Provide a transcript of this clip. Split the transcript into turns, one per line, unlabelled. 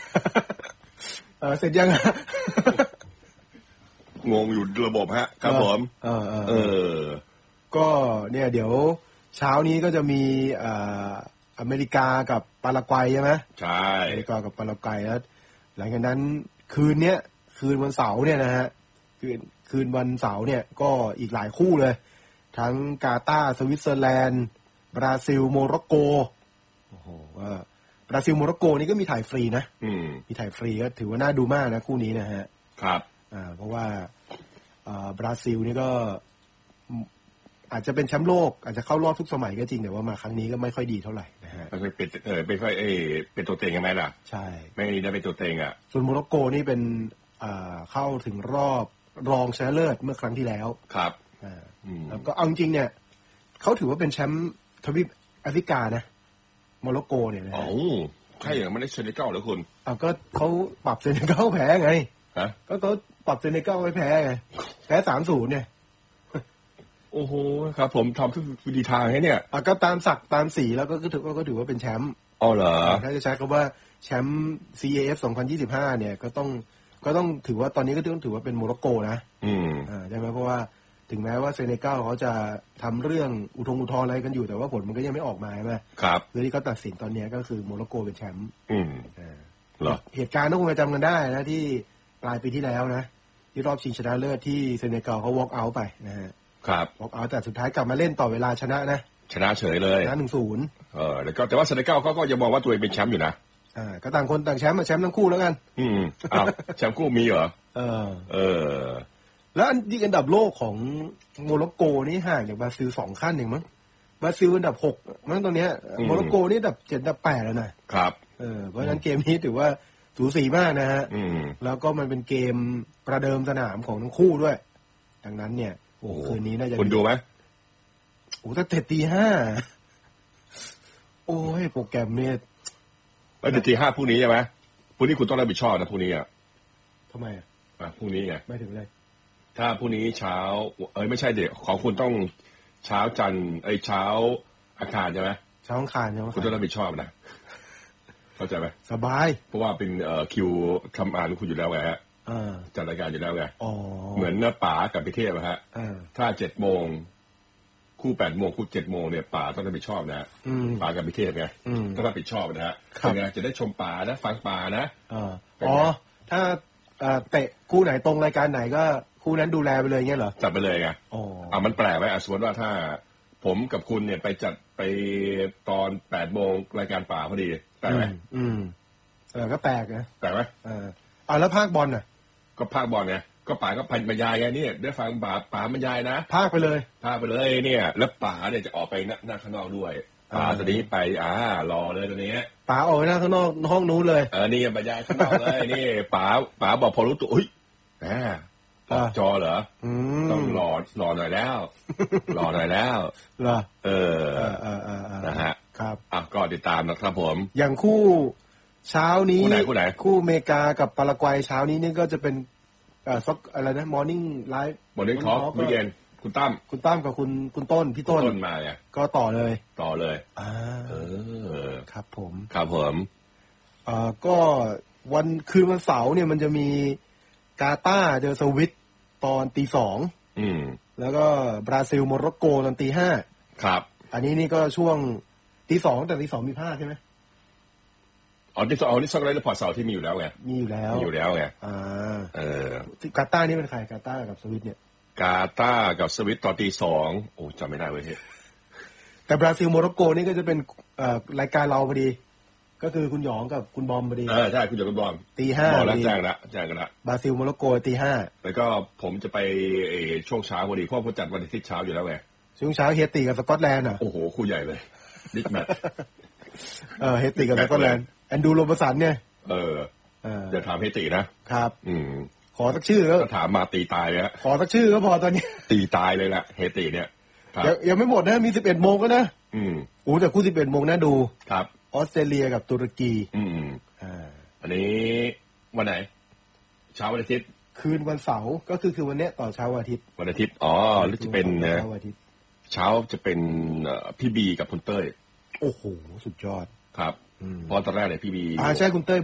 เสร็จยัง
งงอยู่ระบบฮะครับผม
ก็เนี่ยเดี๋ยวเช้านี้ก็จะมีอเมริกากับปารากวัยใช่ไหม
ใช่
อเมริกากับปารากวัยแล้วหลังจากนั้นคืนวันเสาร์เนี่ยนะฮะคืนวันเสาร์เนี่ยก็อีกหลายคู่เลยทั้งกาตาร์สวิตเซอร์แลนด์บราซิลโมร็อกโกโอ้โหบราซิลโมร็อกโกนี่ก็มีถ่ายฟรีนะมีถ่ายฟรีก็ถือว่าน่าดูมากนะคู่นี้นะฮะ
ครับ
เพราะว่าบราซิลนี่ก็อาจจะเป็นแชมป์โลกอาจจะเข้ารอบทุกสมัยก็จริงแต่ว่ามาครั้งนี้ก็ไม่ค่อยดีเท่าไหร่นะฮะ
ไม่ค่อยเป็นตัวเต็งกันไหมล่ะ
ใช่
ไม่ได้เป็นตัวเต็งอ่ะ
ส่วนโมร็อกโกนี่เป็นเข้าถึงรอบรองชนะเลิศเมื่อครั้งที่แล้ว
ครับ
แล้วก็เอาจริงเนี่ยเขาถือว่าเป็นแชมป์ทวีปแอฟริกานะโมร็อกโกเนี่ยนะ
ใช่เหรอไม่ได้เซเนกัลหรือคุณ
ก็เขาปรับเซเนกัลแพ้ไงก็เขาปรับเซเนกัลไว้แพ้ไงแพ้ 3-0 เนี่ย
โอ้โหครับผมทำทุกวิธีทางให้เนี่ย
ก็ตามศักดิ์ตามสีแล้วก็ถือว่าเป็นแชมป์
อ๋อเหรอ
ถ้าจะใช้คำว่าแชมป์ CAF 2025เนี่ยก็ต้องถือว่าตอนนี้ก็ต้องถือว่าเป็นโมร็อกโกนะใช่ไหมเพราะว่าถึงแม้ว่าเซเนกัลเขาจะทำเรื่องอุทธรณ์อะไรกันอยู่แต่ว่าผลมันก็ยังไม่ออกมาใช่ไหม
ครับ
คือที่เขาตัดสินตอนนี้ก็คือโมร็อกโกเป็นแชมป์
เหรอ
เหตุการณ์ต้องจำกันได้นะที่ปลายปีที่แล้วนะที่รอบชิงชนะเลิศที่เซเนกัลเขา walk out ไปนะฮะ
ครับ
walk out แต่สุดท้ายกลับมาเล่นต่อเวลาชนะนะ
ชนะเฉยเลย
ชนะ 1-0
แล้วก็แต่ว่าเซเนกัลเขาก็ยังมองว่าตัวเองเป็นแชมป์อยู่นะ
ก็ต่างคนต่างแชมป์ทั้งคู่แล้วกัน
อ้าวแชมป์คู่มีเหรอ
แล้วอันดับโลกของโมร็อกโกนี่ห่างจากบราซิล2 ขั้นเองมั้งบราซิลอันดับ6มั้งตรงเนี้ยโมร็อกโกนี่อันดับ7อันดับ8แล้ว
นะครับ
เพราะฉะนั้นเกมนี้ถือว่าสูสีมากนะฮะแล้วก็มันเป็นเกมประเดิมสนามของทั้งคู่ด้วยดังนั้นเนี่ยคืนนี้น่าจะ
คุณดูไหม
ถ้าเตะ 5:00 โอ้ยโปรแกรมเนี่ย
เดี๋ยว 5:00พรุ่งนี้ใช่ไหมพรุ่งนี้คุณต้องรับผิดชอบนะพรุ่งนี้
ทำไม
พรุ่งนี้ไง
ไม่ถึงเลย
ถ้าพรุ่งนี้เช้าไม่ใช่เดี๋ยวของคุณต้องเช้าจันทร์เช้าอังคารใช่ไหม
เช้าอังคารใช่ไหม
คุณต้องรับผิดชอบนะเข้าใจไหม
สบาย
เพราะว่าเป็นคิวทำอ่านคุณอยู่แล้วไงฮะจัดรายการอยู่แล้วไงเหมือนป๋ากับพิเทพฮะถ้า7 โมงคู่8 โมงคู่7 โมงเนี่ยป๋าต้องรับผิดชอบนะป๋ากับพิเทพไงต้องรับผิดชอบนะฮะเป็นไงจะได้ชมป๋านะฟังป๋านะ
ถ้าเตะคู่ไหนตรงรายการไหนก็คู่นั้นดูแลไปเลยเงี้ยเหรอ
จัดไปเลยไงมันแปลกไหมสมมติว่าถ้าผมกับคุณเนี่ยไปจัดไปตอน8 โมงรายการป๋าพอดีแปลกไหม
ก็แปลกนะ
แปลกไหม
แล้วภาคบอลน่ะ
ก็ภาคบอลไงก็ป๋าก็พันบรรยายไงเนี่ยได้ฟังป๋าบรรยายนะ
ภาคไปเลย
เนี่ยแล้วป๋าเนี่ยจะออกไปหน้าข้างนอกด้วยป๋าตอนนี้ไปรอเลยตอนนี้
ป๋าออกไปหน้าข้างนอกห้องนู้นเลย
นี่บรรยายข้างนอกเลยนี่ป๋าบอกพอรู้ตัวจอเหรอต้องรอหน่อยแล้วรอหน่อยแล้ว
เหรอ
นะฮะ
ครับ
ก็ติดตามนะครับผม
อย่างคู่เช้านี้
คู่ไหน
คู่อเมริกากับปารากวัยเช้านี้นี่ก็จะเป็นอะไรนะ morning live
morning talk วิกเอนคุณตั้ม
กับคุณต้นพี่ต้น
มาไง
ก็ต่อเลยครับ
ผม
ก็คืนวันเสาร์เนี่ยมันจะมีกาตาร์เจอสวิตตอน 2:00แล้วก็บราซิลโมร็อกโกตอน 5:00
ครับ
อันนี้นี่ก็ช่วง 2:00แต่ 2:00มีภาคใช่ไหม
นี่สักไรรีพอร์ตเสาร์ที่มีอยู่แล้วไง
มีอยู่แล้ว
ไง
กาตาร์นี่เป็นใครกาตาร์กับสวิตเนี่ย
กาตาร์กับสวิตตอน 2:00โอ้จำไม่ได้เว้ย
แต่บราซิลโมร็อกโกนี่ก็จะเป็นรายการเราพอดีก็คือคุณหยองกับคุณบอมพอดี
ใช่คุณหยองกับคุณบอม
5:00
แล้วแจ้งกันละ
บราซิลโมร็อกโก 5:00
แล้วก็ผมจะไปช่วงเช้าพอดีเพราะผมจัดวันอาทิตย์เช้าอยู่แล้วไง
ช่วงเช้าเฮติกับสกอตแลนด์
โอ้โหคู่ใหญ่เลยบิ๊กแมตช์
เฮติกับสกอตแลนด์แอนดูโรบสันเนี่ย
จะถามเฮตินะครับ
ขอสักชื่อแล้ว
ถามมาตีตายเลยฮะ
ขอสักชื่อก็พอตอนนี้
ตีตายเลยแหละเฮติเนี่ย
ยังไม่หมดนะมี 11 โมงก็นะแต่คู่ 11 โมงน่าดู
ครับ
ออสเตรเลียกับตุรกี
อันนี้วันไหนเช้าวันอาทิตย์
คืนวันเสาร์ก็คือวันนี้ต่อเช้าวันอาทิตย์
หรือจะเป็นเช้าจะเป็นพี่บีกับคุณเต้ย
โอ้โหสุดยอด
ครับเพราะตอนแรกเนี่ยพี่บี
ใช่คุณเต้ย